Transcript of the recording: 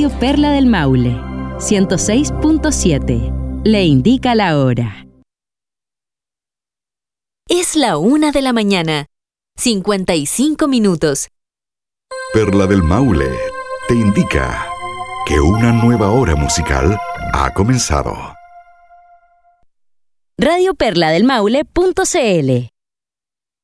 Radio Perla del Maule, 106.7. Le indica la hora. Es la 1:00 a.m, 55 minutos. Perla del Maule te indica que una nueva hora musical ha comenzado. Radio Perla del Maule.cl